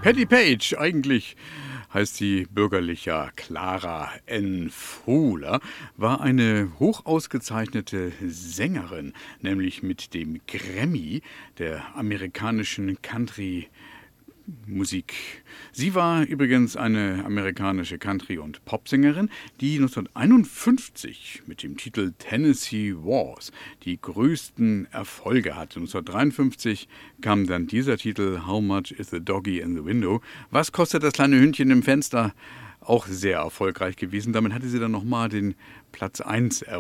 Patti Page, eigentlich heißt sie bürgerlicher Clara N. Fuller, war eine hoch ausgezeichnete Sängerin, nämlich mit dem Grammy der amerikanischen Country Musik. Sie war übrigens eine amerikanische Country- und Popsängerin, die 1951 mit dem Titel Tennessee Waltz die größten Erfolge hatte. 1953 kam dann dieser Titel How Much is the Doggy in the Window? Was kostet das kleine Hündchen im Fenster? Auch sehr erfolgreich gewesen. Damit hatte sie dann nochmal den Platz 1 erobert.